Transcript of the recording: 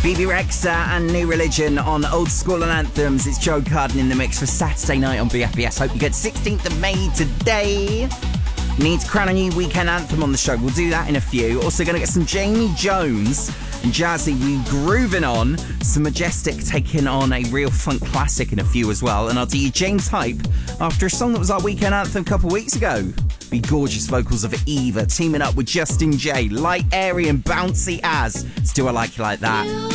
BB Rexa and New Religion on Old School and Anthems. It's Joe Carden in the mix for Saturday night on BFBS. Hope you get 16th of May today. Need to crown a new weekend anthem on the show. We'll do that in a few. Also going to get some Jamie Jones and Jazzy We grooving on. Some Majestic taking on a real funk classic in a few as well. And I'll do you James Hype after a song that was our weekend anthem a couple of weeks ago. Be gorgeous vocals of Eva teaming up with Justin J. Light, airy and bouncy as. Still I Like You Like That.